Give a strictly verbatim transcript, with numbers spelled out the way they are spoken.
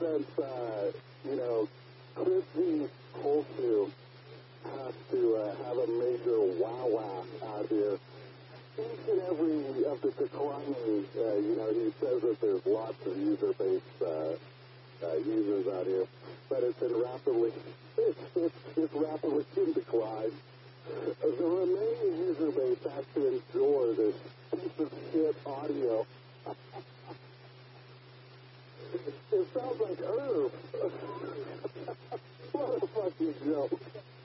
since, uh, you know, Chrissy Holshoe has to uh, have a major wow-wow out here. Each and every of the declining, uh, you know, he says that there's lots of user-based uh, uh, users out here, but it's in rapidly, it's, it's, it's rapidly in decline. The remaining user base has to endure this piece of shit audio. It sounds like Irv. What a fucking joke.